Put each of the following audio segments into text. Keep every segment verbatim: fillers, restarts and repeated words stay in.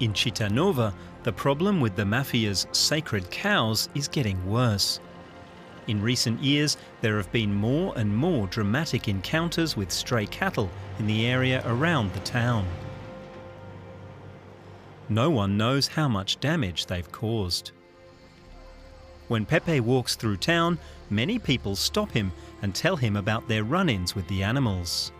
In Cittànova, the problem with the mafia's sacred cows is getting worse. In recent years, there have been more and more dramatic encounters with stray cattle in the area around the town. No one knows how much damage they've caused. When Pepe walks through town, many people stop him and tell him about their run-ins with the animals.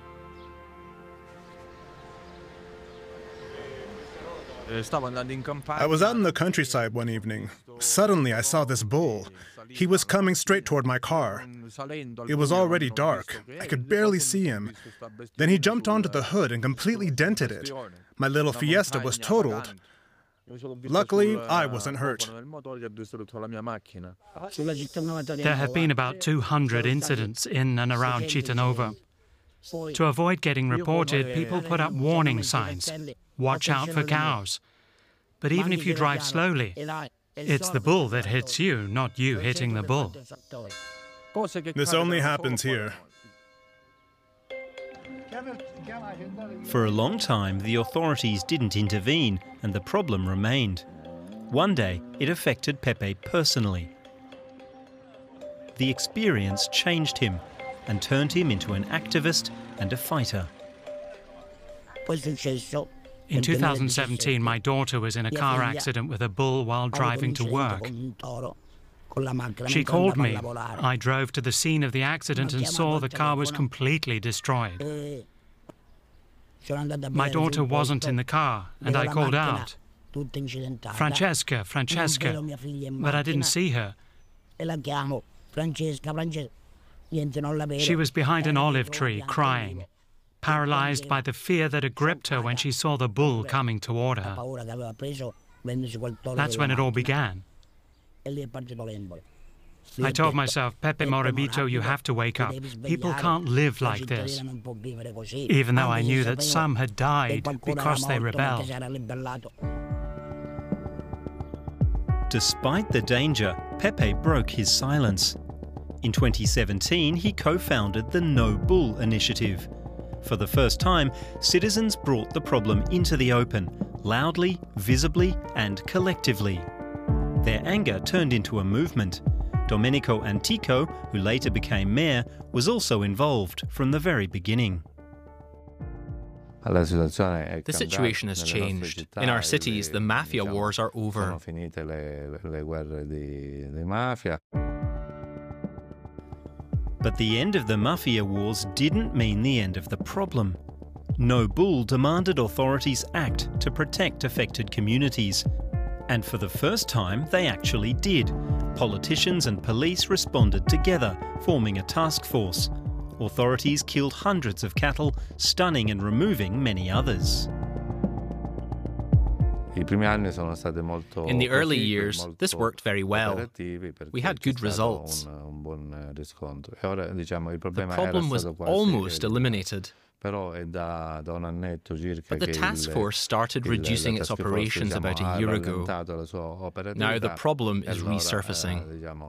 I was out in the countryside one evening. Suddenly I saw this bull. He was coming straight toward my car. It was already dark. I could barely see him. Then he jumped onto the hood and completely dented it. My little Fiesta was totaled. Luckily, I wasn't hurt. There have been about two hundred incidents in and around Cittànova. To avoid getting reported, people put up warning signs. Watch out for cows. But even if you drive slowly, it's the bull that hits you, not you hitting the bull. This only happens here. For a long time, the authorities didn't intervene and the problem remained. One day, it affected Pepe personally. The experience changed him and turned him into an activist and a fighter. In two thousand seventeen, my daughter was in a car accident with a bull while driving to work. She called me. I drove to the scene of the accident and saw the car was completely destroyed. My daughter wasn't in the car, and I called out, "Francesca, Francesca," but I didn't see her. She was behind an olive tree, crying, paralyzed by the fear that had gripped her when she saw the bull coming toward her. That's when it all began. I told myself, Pepe Morabito, you have to wake up. People can't live like this. Even though I knew that some had died because they rebelled. Despite the danger, Pepe broke his silence. In twenty seventeen, he co-founded the No Bull initiative. For the first time, citizens brought the problem into the open, loudly, visibly, and collectively. Their anger turned into a movement. Domenico Antico, who later became mayor, was also involved from the very beginning. The situation has changed. In our cities, the mafia wars are over. But the end of the mafia wars didn't mean the end of the problem. No Bull demanded authorities act to protect affected communities. And for the first time, they actually did. Politicians and police responded together, forming a task force. Authorities killed hundreds of cattle, stunning and removing many others. In the early years, this worked very well. We had good results. The problem was almost eliminated. But the task force started reducing its operations about a year ago. Now the problem is resurfacing.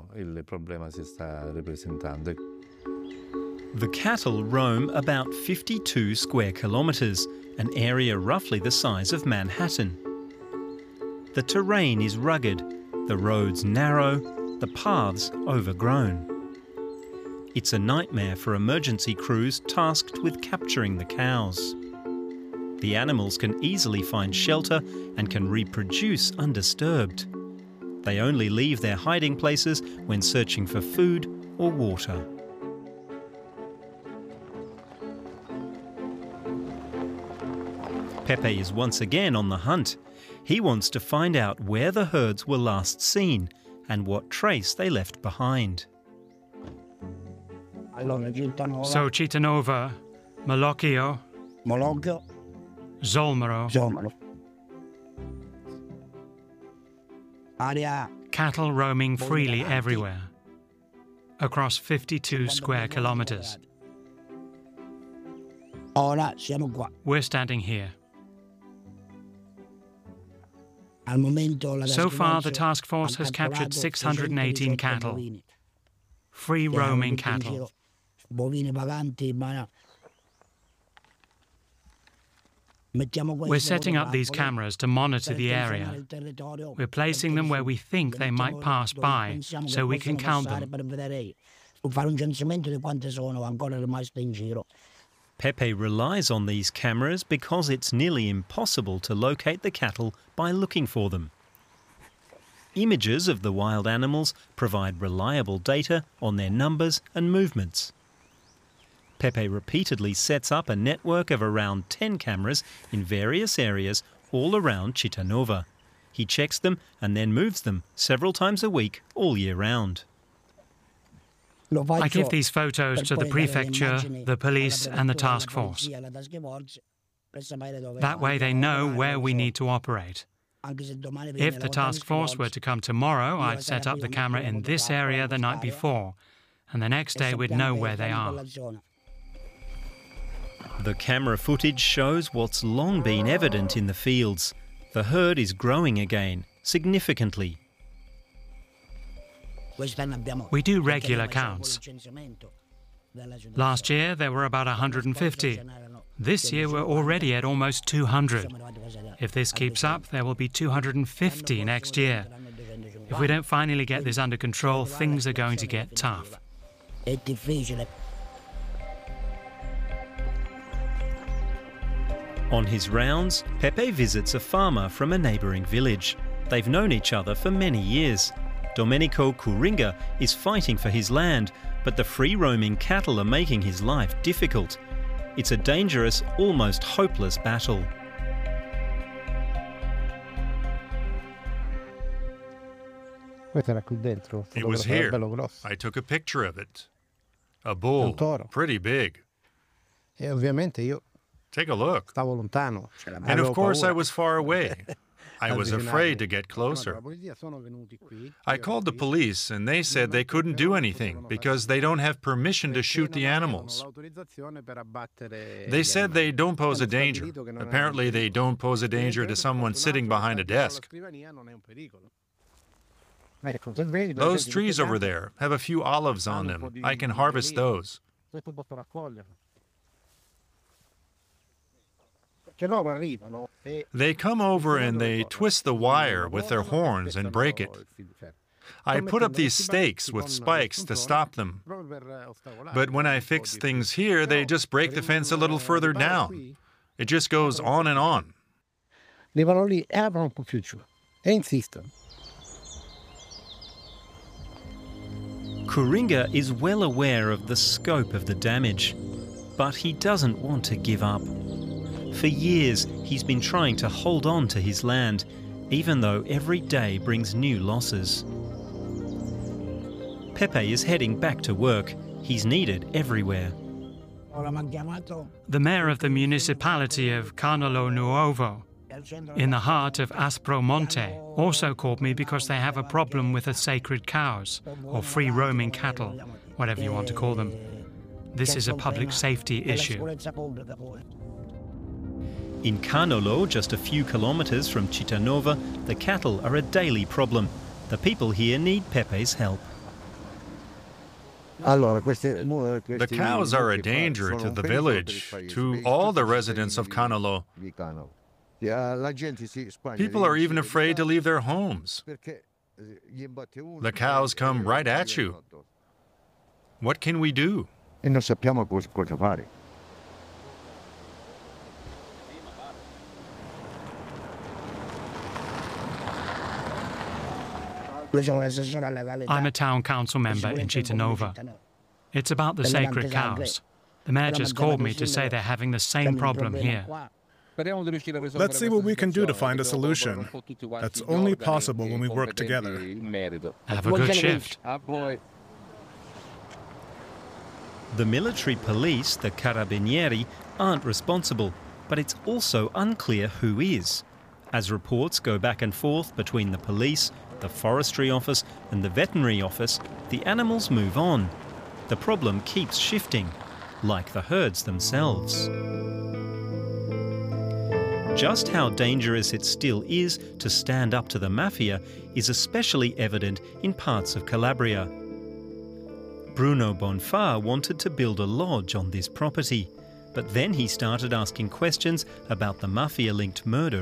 The cattle roam about fifty-two square kilometres, an area roughly the size of Manhattan. The terrain is rugged, the roads narrow, the paths overgrown. It's a nightmare for emergency crews tasked with capturing the cows. The animals can easily find shelter and can reproduce undisturbed. They only leave their hiding places when searching for food or water. Pepe is once again on the hunt. He wants to find out where the herds were last seen and what trace they left behind. So Cittànova, Malocchio, Malocchio, Zolmero, Zolmero. Area. Cattle roaming freely everywhere, across fifty-two square kilometres. Ora siamo qua. We're standing here. Al momento la So far, the task force has captured six hundred eighteen cattle, free roaming cattle. Bovini vaganti, ma We're setting up these cameras to monitor the area. We're placing them where we think they might pass by, so we can count them. Pepe relies on these cameras because it's nearly impossible to locate the cattle by looking for them. Images of the wild animals provide reliable data on their numbers and movements. Pepe repeatedly sets up a network of around ten cameras in various areas all around Cittànova. He checks them and then moves them several times a week all year round. I give these photos to the prefecture, the police and the task force. That way they know where we need to operate. If the task force were to come tomorrow, I'd set up the camera in this area the night before, and the next day we'd know where they are. The camera footage shows what's long been evident in the fields. The herd is growing again, significantly. We do regular counts. Last year there were about one hundred fifty. This year we're already at almost two hundred. If this keeps up, there will be two hundred fifty next year. If we don't finally get this under control, things are going to get tough. On his rounds, Pepe visits a farmer from a neighbouring village. They've known each other for many years. Domenico Curinga is fighting for his land, but the free-roaming cattle are making his life difficult. It's a dangerous, almost hopeless battle. It was here. I took a picture of it. A bull, pretty big. Take a look. And of course I was far away. I was afraid to get closer. I called the police and they said they couldn't do anything because they don't have permission to shoot the animals. They said they don't pose a danger. Apparently they don't pose a danger to someone sitting behind a desk. Those trees over there have a few olives on them. I can harvest those. They come over and they twist the wire with their horns and break it. I put up these stakes with spikes to stop them. But when I fix things here, they just break the fence a little further down. It just goes on and on. Curinga is well aware of the scope of the damage, but he doesn't want to give up. For years, he's been trying to hold on to his land, even though every day brings new losses. Pepe is heading back to work. He's needed everywhere. The mayor of the municipality of Canolo Nuovo, in the heart of Aspromonte, also called me because they have a problem with the sacred cows, or free-roaming cattle, whatever you want to call them. This is a public safety issue. In Canolo, just a few kilometres from Cittànova, the cattle are a daily problem. The people here need Pepe's help. The cows are a danger to the village, to all the residents of Canolo. People are even afraid to leave their homes. The cows come right at you. What can we do? I'm a town council member in Cittànova. It's about the sacred cows. The mayor just called me to say they're having the same problem here. Let's see what we can do to find a solution. That's only possible when we work together. Have a good shift. The military police, the Carabinieri, aren't responsible, but it's also unclear who is. As reports go back and forth between the police, the forestry office and the veterinary office, the animals move on. The problem keeps shifting, like the herds themselves. Just how dangerous it still is to stand up to the mafia is especially evident in parts of Calabria. Bruno Bonfà wanted to build a lodge on this property, But then he started asking questions about the mafia-linked murder